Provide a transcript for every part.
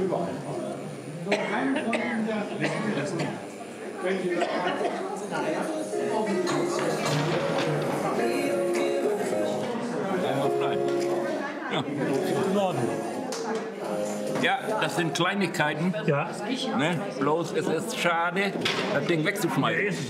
Ja, das sind Kleinigkeiten. Ja. Ne? Bloß es ist schade, das Ding wegzuschmeißen.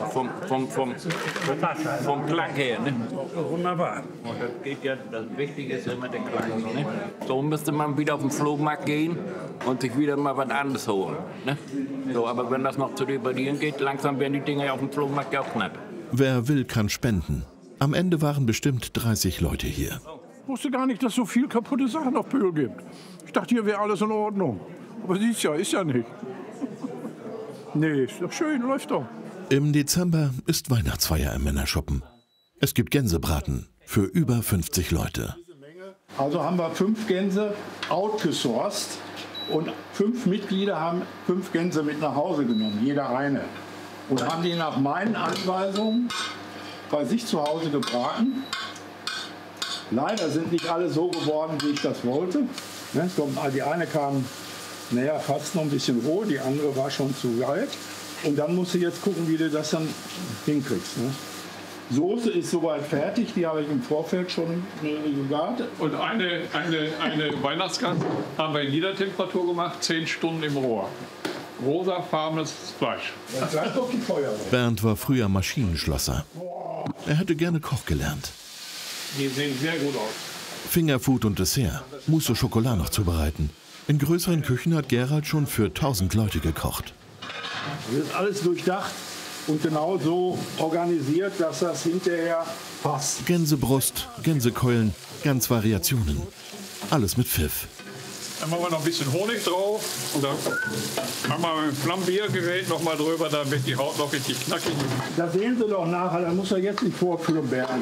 Vom Klang her. Ne? Wunderbar. Und das geht ja, das Wichtige ist immer der Klang. Ne? So müsste man wieder auf den Flohmarkt gehen und sich wieder mal was anderes holen. Ne? So, aber wenn das noch zu reparieren geht, langsam werden die Dinger ja auf dem Flohmarkt ja auch knapp. Wer will, kann spenden. Am Ende waren bestimmt 30 Leute hier. Ich wusste gar nicht, dass es so viel kaputte Sachen auf Pöhl gibt. Ich dachte, hier wäre alles in Ordnung. Aber siehst ja, ist ja nicht. Nee, ist doch schön, läuft doch. Im Dezember ist Weihnachtsfeier im Männerschuppen. Es gibt Gänsebraten für über 50 Leute. Also haben wir 5 Gänse outgesourced und 5 Mitglieder haben 5 Gänse mit nach Hause genommen, jeder eine. Und haben die nach meinen Anweisungen bei sich zu Hause gebraten. Leider sind nicht alle so geworden, wie ich das wollte. Die eine kam fast noch ein bisschen roh, die andere war schon zu weit. Und dann musst du jetzt gucken, wie du das dann hinkriegst. Ne? Soße ist soweit fertig, die habe ich im Vorfeld schon gegart. Und eine Weihnachtsgans haben wir in Niedertemperatur gemacht, 10 Stunden im Rohr. Rosafarbenes Fleisch. Das bleibt doch die Feuer. Bernd war früher Maschinenschlosser. Er hätte gerne Koch gelernt. Die sehen sehr gut aus. Fingerfood und Dessert, Mousse au Chocolat noch zubereiten. In größeren Küchen hat Gerald schon für 1000 Leute gekocht. Das ist alles durchdacht und genau so organisiert, dass das hinterher passt. Gänsebrust, Gänsekeulen, ganz Variationen. Alles mit Pfiff. Dann machen wir noch ein bisschen Honig drauf und dann haben wir mit dem Flambiergerät noch mal drüber, damit die Haut noch richtig knackig ist. Da sehen Sie doch nachher, da muss er jetzt nicht vorführen, Bernd.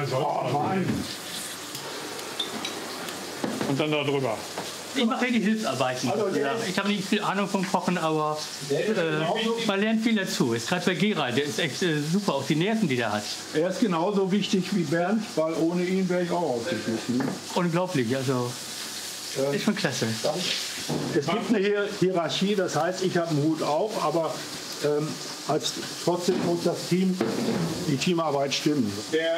Und dann da drüber. Ich mache die Hilfsarbeiten. Ich habe nicht viel Ahnung vom Kochen, aber man lernt viel dazu. Ist gerade bei Gerald, der ist echt super, auch die Nerven, die der hat. Er ist genauso wichtig wie Bernd, weil ohne ihn wäre ich auch ausgeschlossen. Unglaublich, also ist schon klasse. Es gibt eine Hierarchie, das heißt, ich habe einen Hut auf, aber trotzdem muss die Teamarbeit stimmen.